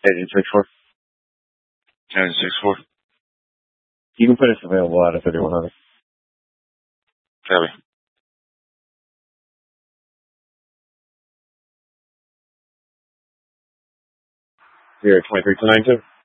Agent 6-4. Agent 6-4. You can put us available out of 3100. Copy. Here, 23 to 92.